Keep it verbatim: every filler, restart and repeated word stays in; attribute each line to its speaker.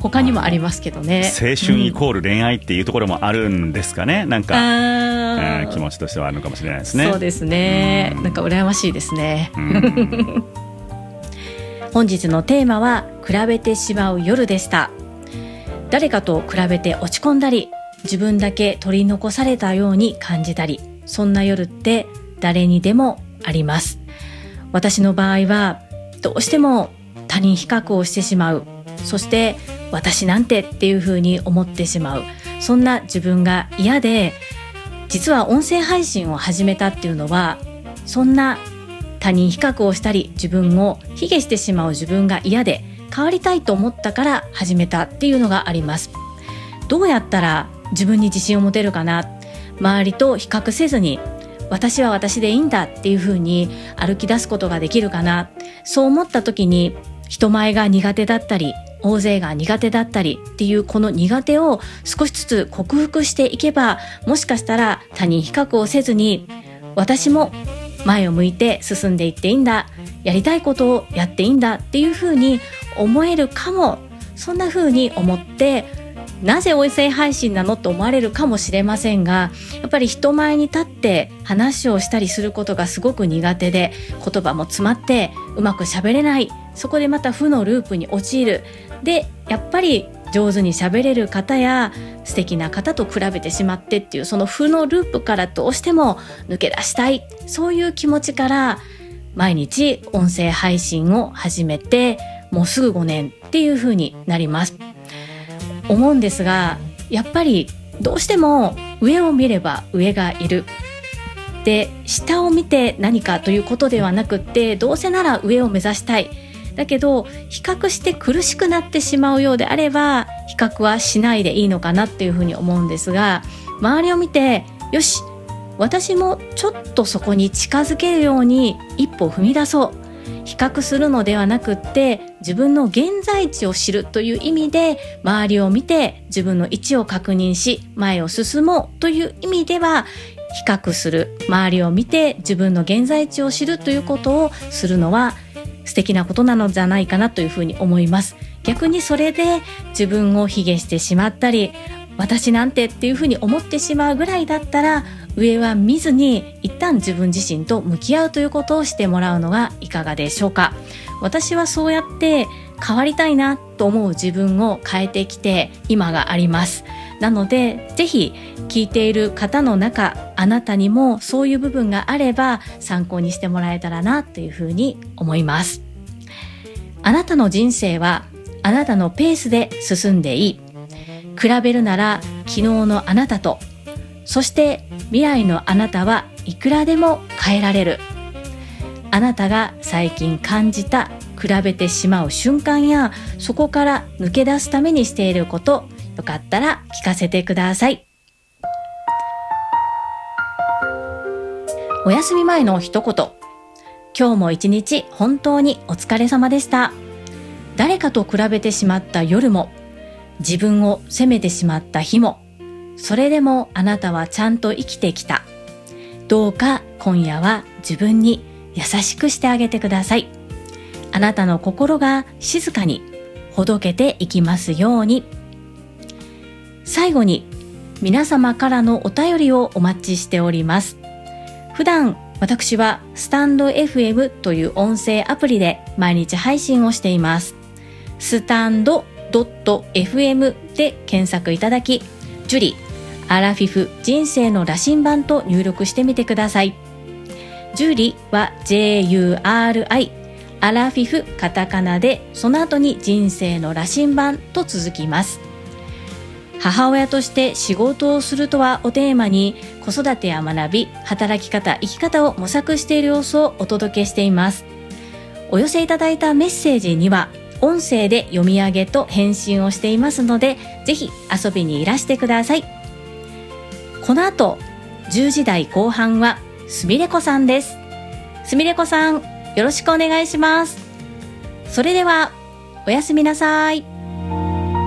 Speaker 1: 他にもありますけどね。
Speaker 2: 青春イコール恋愛っていうところもあるんですかね、なんか、えー、気持ちとしてはあるのかもしれないですね。
Speaker 1: そうですね、なんか羨ましいですね。本日のテーマは比べてしまう夜でした。誰かと比べて落ち込んだり、自分だけ取り残されたように感じたり、そんな夜って誰にでもあります。私の場合はどうしても他人比較をしてしまう、そして私なんてっていう風に思ってしまう、そんな自分が嫌で、実は音声配信を始めたっていうのは、そんな他人比較をしたり自分を卑下してしまう自分が嫌で変わりたいと思ったから始めたっていうのがあります。どうやったら自分に自信を持てるかな、周りと比較せずに私は私でいいんだっていう風に歩き出すことができるかな、そう思った時に人前が苦手だったり大勢が苦手だったりっていうこの苦手を少しずつ克服していけば、もしかしたら他人比較をせずに私も前を向いて進んでいっていいんだ、やりたいことをやっていいんだっていう風に思えるかも。そんな風に思って、なぜ音声配信なのと思われるかもしれませんが、やっぱり人前に立って話をしたりすることがすごく苦手で、言葉も詰まってうまく喋れない、そこでまた負のループに陥る。でやっぱり上手に喋れる方や素敵な方と比べてしまってっていう、その負のループからどうしても抜け出したい、そういう気持ちから毎日音声配信を始めて、もうすぐごねんっていう風になります。思うんですが、やっぱりどうしても上を見れば上がいる、で下を見て何かということではなくって、どうせなら上を目指したい、だけど比較して苦しくなってしまうようであれば比較はしないでいいのかなっていうふうに思うんですが、周りを見てよし私もちょっとそこに近づけるように一歩踏み出そう、比較するのではなくって自分の現在地を知るという意味で周りを見て自分の位置を確認し前を進もうという意味では、比較する、周りを見て自分の現在地を知るということをするのは素敵なことなのじゃないかなというふうに思います。逆にそれで自分を卑下してしまったり、私なんてっていうふうに思ってしまうぐらいだったら、上は見ずに一旦自分自身と向き合うということをしてもらうのがいかがでしょうか。私はそうやって変わりたいなと思う自分を変えてきて今があります。なのでぜひ聞いている方の中、あなたにもそういう部分があれば参考にしてもらえたらなというふうに思います。あなたの人生はあなたのペースで進んでいい。比べるなら昨日のあなたと、そして未来のあなたはいくらでも変えられる。あなたが最近感じた比べてしまう瞬間や、そこから抜け出すためにしていること、よかったら聞かせてください。お休み前の一言。今日も一日本当にお疲れ様でした。誰かと比べてしまった夜も、自分を責めてしまった日も、それでもあなたはちゃんと生きてきた。どうか今夜は自分に優しくしてあげてください。あなたの心が静かにほどけていきますように。最後に皆様からのお便りをお待ちしております。普段私はスタンド エフエム という音声アプリで毎日配信をしています。スタンド .fm で検索いただき、ジュリアラフィフ人生の羅針盤と入力してみてください。ジュリは ジェイユーアールアイ、 アラフィフカタカナで、その後に人生の羅針盤と続きます。母親として仕事をするとはをテーマに、子育てや学び、働き方、生き方を模索している様子をお届けしています。お寄せいただいたメッセージには音声で読み上げと返信をしていますので、ぜひ遊びにいらしてください。この後じゅうじ台後半はすみれこさんです。すみれこさん、よろしくお願いします。それではおやすみなさい。